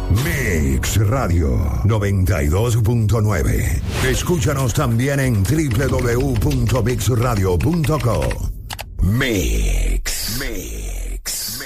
Mix Radio 92.9. Escúchanos también en www.mixradio.co. Mix.